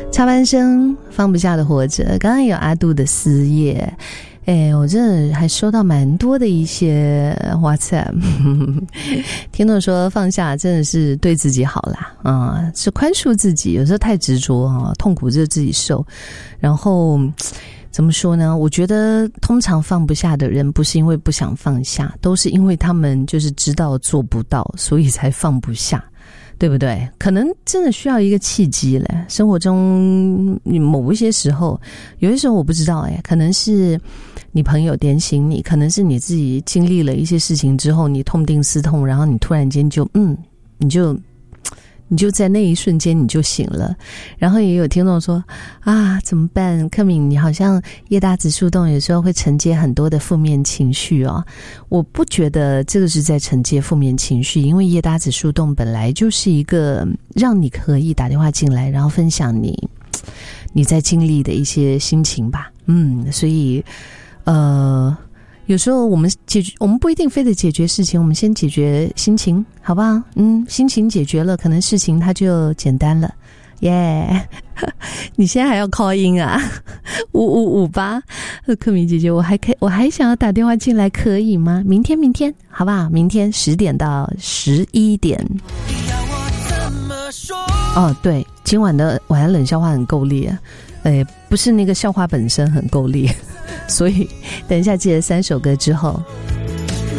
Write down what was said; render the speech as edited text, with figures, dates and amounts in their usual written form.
插班生放不下的活着，刚刚有阿杜的撕页，我真的还收到蛮多的一些 WhatsApp 听众说放下真的是对自己好啦，是宽恕自己，有时候太执着痛苦就自己受。然后怎么说呢，我觉得通常放不下的人不是因为不想放下，都是因为他们就是知道做不到，所以才放不下，对不对？可能真的需要一个契机嘞。生活中某一些时候，有些时候我不知道可能是你朋友点醒你，可能是你自己经历了一些事情之后，你痛定思痛，然后你突然间就你就在那一瞬间你就醒了。然后也有听众说怎么办，克敏你好像叶大子树洞有时候会承接很多的负面情绪我不觉得这个是在承接负面情绪，因为叶大子树洞本来就是一个让你可以打电话进来，然后分享你在经历的一些心情吧。所以有时候我们不一定非得解决事情，我们先解决心情，好不好？心情解决了，可能事情它就简单了。你现在还要 call in 啊？5558，克敏姐姐，我还想要打电话进来，可以吗？明天，好不好？明天10点到11点。对，今晚的晚安冷笑话很够力不是那个笑话本身很够力。所以等一下记得3首歌之后